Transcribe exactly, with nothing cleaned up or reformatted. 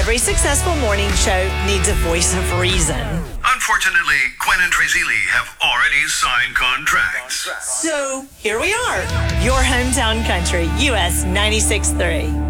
Every successful morning show needs a voice of reason. Unfortunately, Gwen and Tracy Lee have already signed contracts. So here we are, your hometown country, U S ninety-six point three.